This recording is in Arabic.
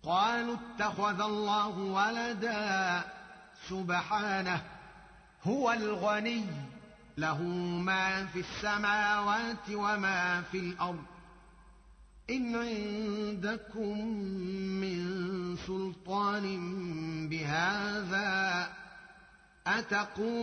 قالوا اتخذ الله ولدا سبحانه هو الغني له ما في السماوات وما في الأرض إن عندكم من سلطان بهذا أتقول